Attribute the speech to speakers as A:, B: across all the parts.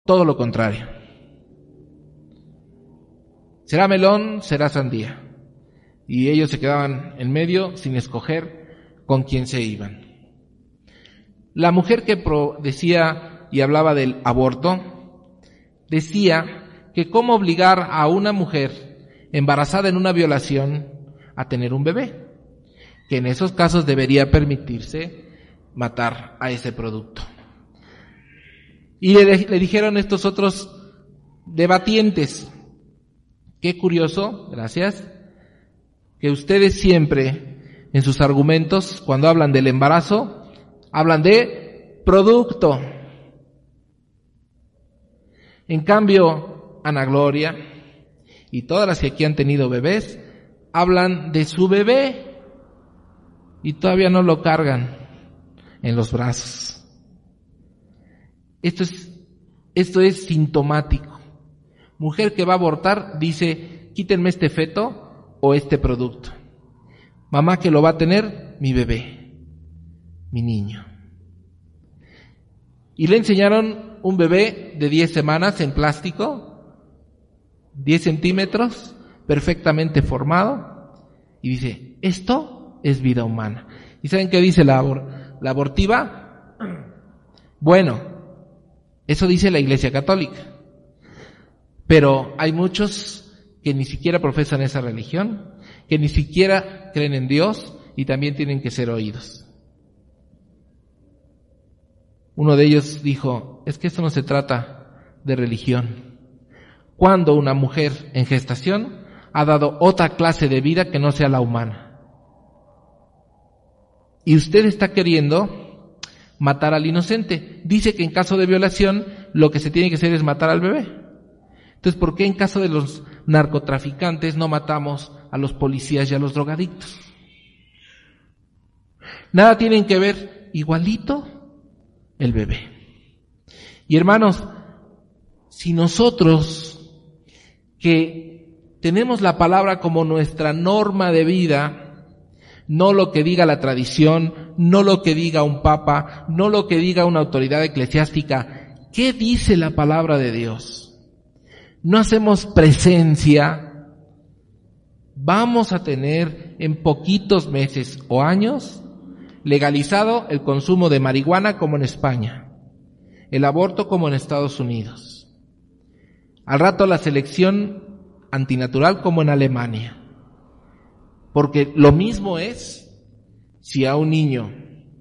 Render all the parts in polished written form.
A: todo lo contrario. Será melón, será sandía. Y ellos se quedaban en medio sin escoger con quién se iban. La mujer que decía y hablaba del aborto, decía que cómo obligar a una mujer embarazada en una violación a tener un bebé, que en esos casos debería permitirse matar a ese producto. Y le dijeron estos otros debatientes, qué curioso, gracias, que ustedes siempre en sus argumentos, cuando hablan del embarazo, hablan de producto. En cambio, Ana Gloria y todas las que aquí han tenido bebés, hablan de su bebé y todavía no lo cargan en los brazos. Esto es sintomático. Mujer que va a abortar dice, quítenme este feto o este producto. Mamá que lo va a tener, mi bebé, mi niño. Y le enseñaron un bebé de 10 semanas en plástico, 10 centímetros, perfectamente formado, y dice, esto es vida humana. ¿Y saben qué dice la abortiva? Bueno, eso dice la Iglesia Católica, pero hay muchos que ni siquiera profesan esa religión, que ni siquiera creen en Dios y también tienen que ser oídos. Uno de ellos dijo, es que esto no se trata de religión. Cuando una mujer en gestación ha dado otra clase de vida que no sea la humana. Y usted está queriendo matar al inocente. Dice que en caso de violación lo que se tiene que hacer es matar al bebé. Entonces, ¿por qué en caso de los narcotraficantes no matamos a los policías y a los drogadictos? Nada tienen que ver, igualito el bebé. Y hermanos, si nosotros que tenemos la palabra como nuestra norma de vida, no lo que diga la tradición, no lo que diga un papa, no lo que diga una autoridad eclesiástica, ¿qué dice la palabra de Dios? No hacemos presencia, vamos a tener en poquitos meses o años legalizado el consumo de marihuana como en España, el aborto como en Estados Unidos, al rato la selección antinatural como en Alemania, porque lo mismo es si a un niño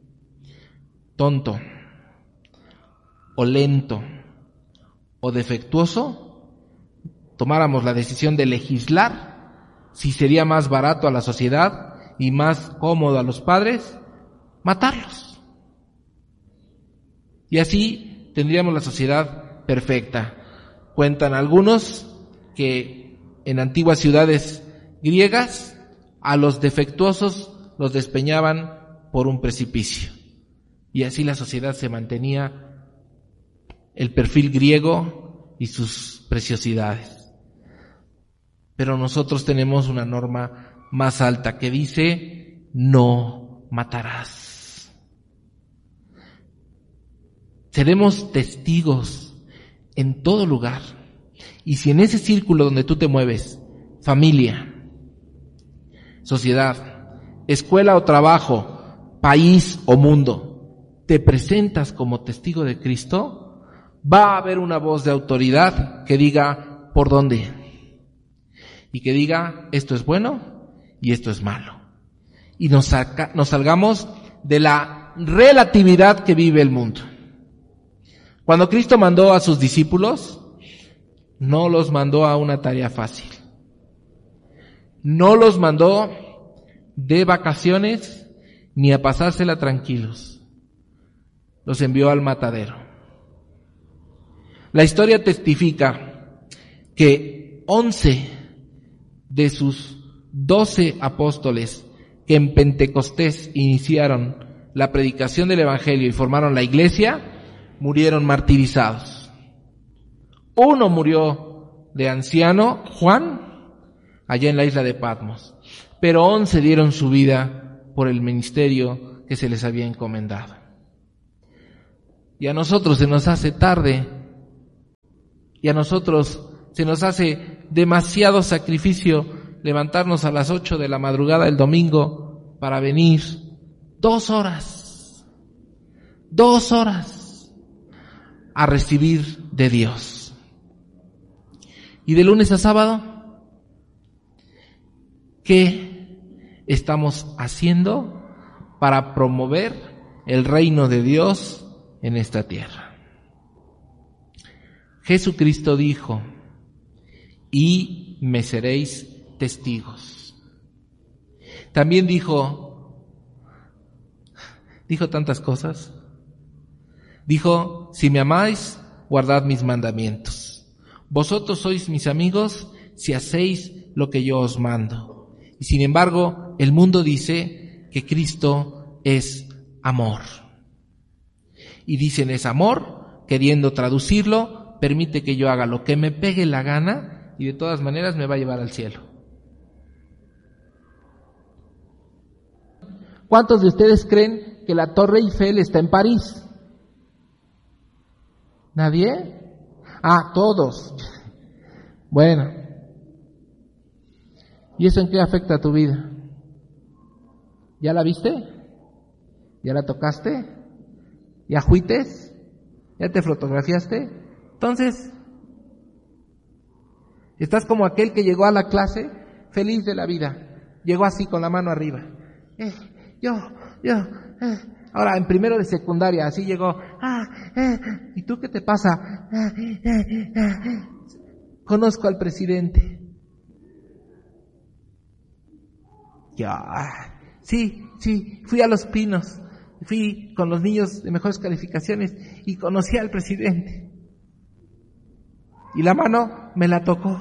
A: tonto o lento o defectuoso tomáramos la decisión de legislar, si sería más barato a la sociedad y más cómodo a los padres, matarlos. Y así tendríamos la sociedad perfecta. Cuentan algunos que en antiguas ciudades griegas a los defectuosos los despeñaban por un precipicio. Y así la sociedad se mantenía el perfil griego y sus preciosidades. Pero nosotros tenemos una norma más alta que dice, no matarás. Seremos testigos en todo lugar. Y si en ese círculo donde tú te mueves, familia, sociedad, escuela o trabajo, país o mundo, te presentas como testigo de Cristo, va a haber una voz de autoridad que diga, ¿por dónde? Y que diga, esto es bueno y esto es malo. Y nos salgamos de la relatividad que vive el mundo. Cuando Cristo mandó a sus discípulos, no los mandó a una tarea fácil. No los mandó de vacaciones ni a pasársela tranquilos. Los envió al matadero. La historia testifica que 11 de sus 12 apóstoles que en Pentecostés iniciaron la predicación del Evangelio y formaron la iglesia, murieron martirizados. Uno murió de anciano, Juan, allá en la isla de Patmos, pero 11 dieron su vida por el ministerio que se les había encomendado. Y a nosotros se nos hace tarde Y a nosotros se nos hace demasiado sacrificio levantarnos a las 8 de la madrugada del domingo para venir 2 horas a recibir de Dios. Y de lunes a sábado, ¿qué estamos haciendo para promover el reino de Dios en esta tierra? Jesucristo dijo: y me seréis testigos. También dijo tantas cosas. Dijo: si me amáis, guardad mis mandamientos. Vosotros sois mis amigos si hacéis lo que yo os mando. Y sin embargo, el mundo dice que Cristo es amor. Y dicen es amor, queriendo traducirlo, permite que yo haga lo que me pegue la gana y de todas maneras me va a llevar al cielo. ¿Cuántos de ustedes creen que la Torre Eiffel está en París? ¿Nadie? Ah, todos. Bueno. ¿Y eso en qué afecta a tu vida? ¿Ya la viste? ¿Ya la tocaste? ¿Ya fuites? ¿Ya te fotografiaste? Entonces, estás como aquel que llegó a la clase feliz de la vida. Llegó así con la mano arriba. Ahora, en primero de secundaria, así llegó. ¿Y tú qué te pasa? Conozco al presidente. Sí, fui a Los Pinos. Fui con los niños de mejores calificaciones y conocí al presidente. Y la mano me la tocó.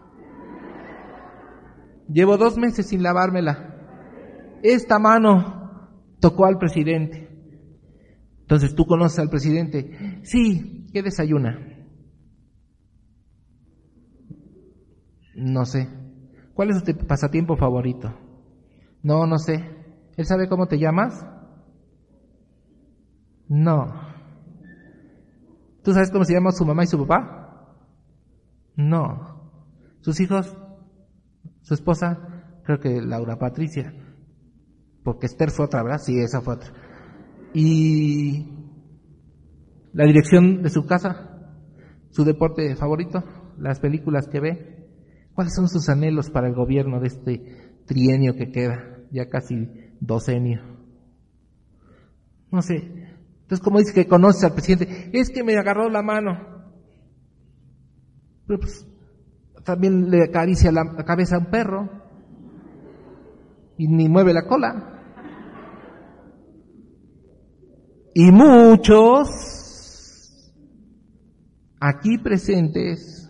A: Llevo 2 meses sin lavármela. Esta mano tocó al presidente. Entonces, ¿tú conoces al presidente? Sí. ¿Qué desayuna? No sé. ¿Cuál es tu pasatiempo favorito? No sé. ¿Él sabe cómo te llamas? No. ¿Tú sabes cómo se llaman su mamá y su papá? No. ¿Sus hijos? ¿Su esposa? Creo que Laura Patricia. Porque Esther fue otra, ¿verdad? Sí, esa fue otra. ¿Y la dirección de su casa? ¿Su deporte favorito? ¿Las películas que ve? ¿Cuáles son sus anhelos para el gobierno de este trienio que queda? Ya casi docenio. No sé. Entonces, ¿cómo dice que conoces al presidente? Es que me agarró la mano. Pero pues, también le acaricia la cabeza a un perro. Y ni mueve la cola. Y muchos aquí presentes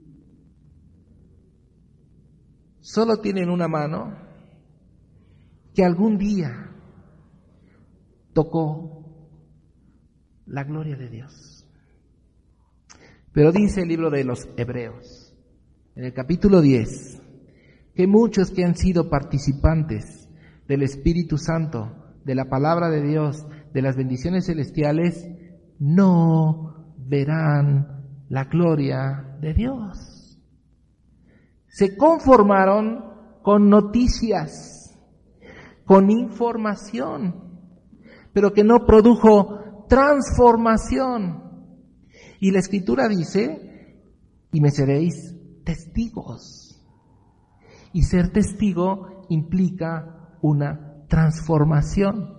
A: solo tienen una mano que algún día tocó la gloria de Dios. Pero dice el libro de los Hebreos, en el capítulo 10, que muchos que han sido participantes del Espíritu Santo, de la palabra de Dios, de las bendiciones celestiales, no verán la gloria de Dios. Se conformaron con noticias, con información, pero que no produjo transformación. Y la Escritura dice: y me seréis testigos. Y ser testigo implica una transformación,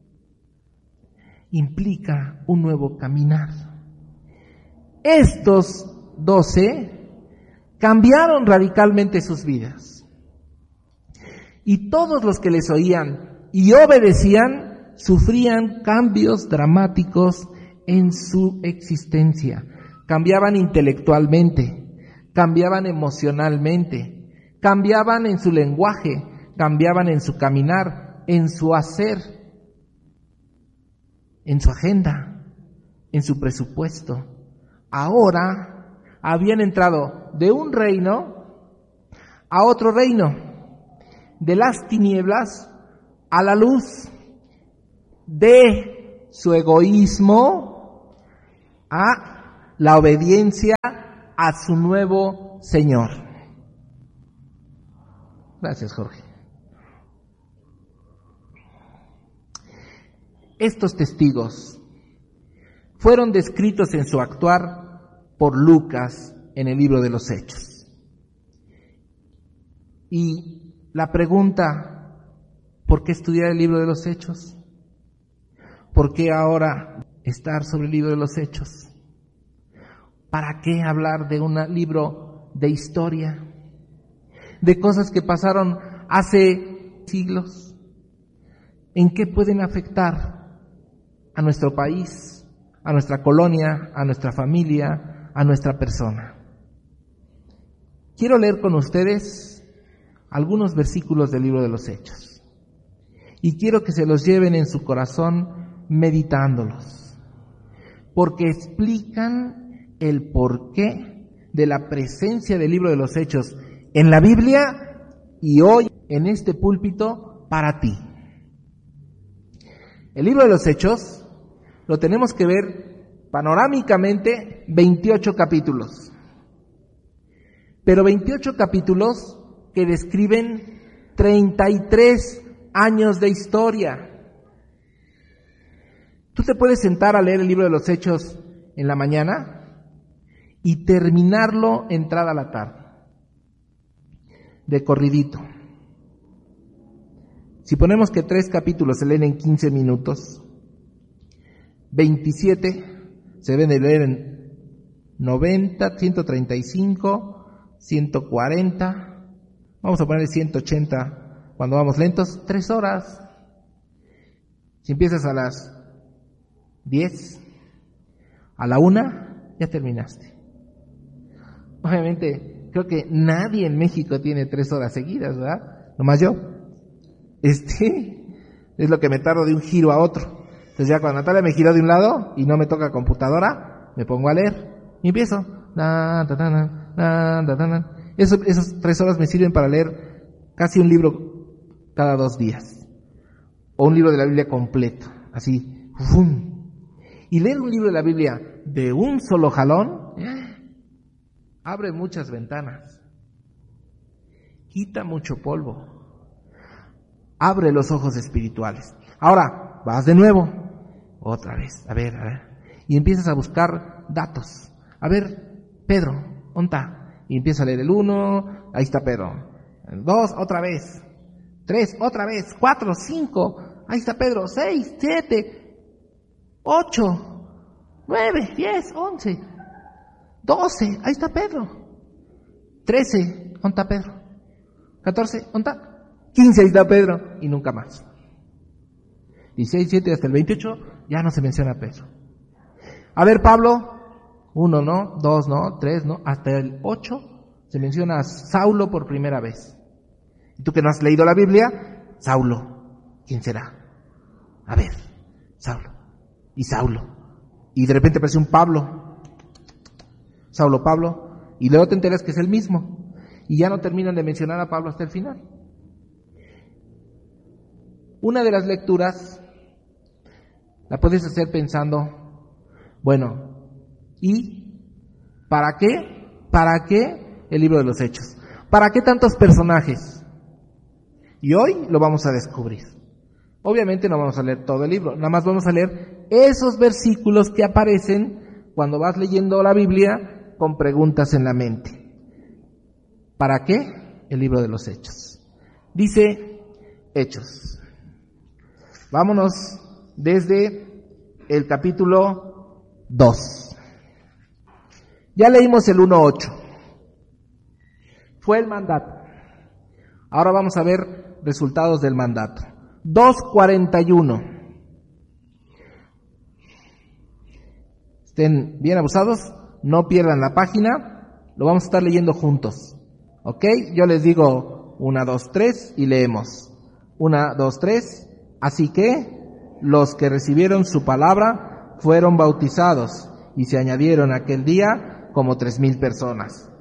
A: implica un nuevo caminar. Estos 12 cambiaron radicalmente sus vidas. Y todos los que les oían y obedecían sufrían cambios dramáticos en su existencia. Cambiaban intelectualmente, cambiaban emocionalmente, cambiaban en su lenguaje, cambiaban en su caminar, en su hacer, en su agenda, en su presupuesto. Ahora habían entrado de un reino a otro reino, de las tinieblas a la luz, de su egoísmo a la obediencia a su nuevo Señor. Gracias, Jorge. Estos testigos fueron descritos en su actuar por Lucas en el libro de los Hechos. Y la pregunta, ¿por qué estudiar el libro de los Hechos? ¿Por qué ahora estar sobre el libro de los Hechos? ¿Para qué hablar de un libro de historia? De cosas que pasaron hace siglos. ¿En qué pueden afectar a nuestro país, a nuestra colonia, a nuestra familia, a nuestra persona? Quiero leer con ustedes algunos versículos del libro de los Hechos. Y quiero que se los lleven en su corazón meditándolos, porque explican el porqué de la presencia del libro de los Hechos en la Biblia y hoy en este púlpito para ti. El libro de los Hechos lo tenemos que ver panorámicamente 28 capítulos, pero 28 capítulos que describen 33 años de historia. Tú te puedes sentar a leer el libro de los Hechos en la mañana y terminarlo entrada la tarde, de corridito. Si ponemos que 3 capítulos se leen en 15 minutos, 27 se deben de leer en 90, 135, 140, vamos a poner 180 cuando vamos lentos, 3 horas. Si empiezas a las 10, a la 1, ya terminaste. Obviamente, creo que nadie en México tiene 3 horas seguidas, ¿verdad? Nomás yo. Es lo que me tardo de un giro a otro. Entonces ya cuando Natalia me giró de un lado y no me toca computadora, me pongo a leer y empiezo. Esas 3 horas me sirven para leer casi un libro cada 2 días. O un libro de la Biblia completo, así. ¡Fum! Y leer un libro de la Biblia de un solo jalón abre muchas ventanas, quita mucho polvo, abre los ojos espirituales. Ahora, vas de nuevo, otra vez, a ver, y empiezas a buscar datos. A ver, Pedro, ¿dónde está? Y empiezas a leer el 1, ahí está Pedro. El 2, otra vez. 3, otra vez. 4, 5, ahí está Pedro. 6, 7, 8, 9, 10, 11, 12, ahí está Pedro. 13, ¿dónde está Pedro? 14, ¿dónde está? 15, ahí está Pedro, y nunca más. 16, 17 hasta el 28, ya no se menciona a Pedro. A ver, Pablo, 1 no, 2 no, 3 no, hasta el 8 se menciona a Saulo por primera vez. Y tú que no has leído la Biblia, Saulo, ¿quién será? A ver, Saulo, y Saulo, y de repente aparece un Pablo, Saulo, Pablo, y luego te enteras que es el mismo, y ya no terminan de mencionar a Pablo hasta el final. Una de las lecturas la puedes hacer pensando, bueno, ¿y para qué? ¿Para qué el libro de los Hechos? ¿Para qué tantos personajes? Y hoy lo vamos a descubrir. Obviamente no vamos a leer todo el libro, nada más vamos a leer esos versículos que aparecen cuando vas leyendo la Biblia con preguntas en la mente. ¿Para qué el libro de los Hechos? Dice Hechos. Vámonos desde el capítulo 2. Ya leímos el 1:8. Fue el mandato. Ahora vamos a ver resultados del mandato. 2:41. Estén bien abusados, no pierdan la página, lo vamos a estar leyendo juntos. ¿Ok? Yo les digo 1, 2, 3 y leemos. 1, 2, 3. Así que los que recibieron su palabra fueron bautizados y se añadieron aquel día como 3,000 personas.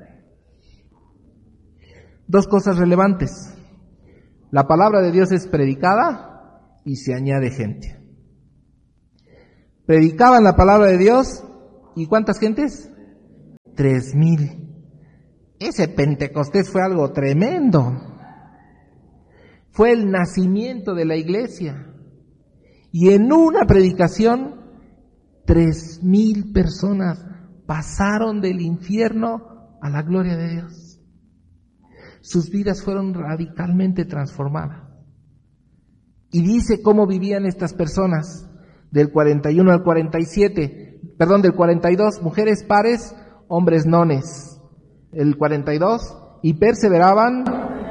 A: 2 cosas relevantes. La palabra de Dios es predicada y se añade gente. Predicaban la palabra de Dios y ¿cuántas gentes? 3,000. Ese Pentecostés fue algo tremendo. Fue el nacimiento de la iglesia. Y en una predicación, 3,000 personas pasaron del infierno a la gloria de Dios. Sus vidas fueron radicalmente transformadas. Y dice cómo vivían estas personas, del 41 al 47, del 42, mujeres pares, hombres nones. El 42, y perseveraban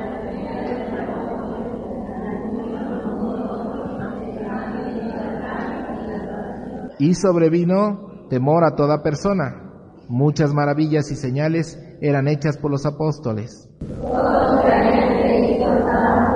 A: y sobrevino temor a toda persona. Muchas maravillas y señales eran hechas por los apóstoles.